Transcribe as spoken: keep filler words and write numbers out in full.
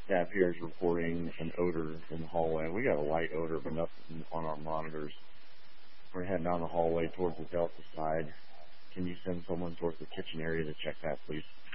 staff here is reporting an odor in the hallway. We got a light odor, but nothing on our monitors. We're heading down the hallway towards the Delta side. Can you send someone towards the kitchen area to check that, please?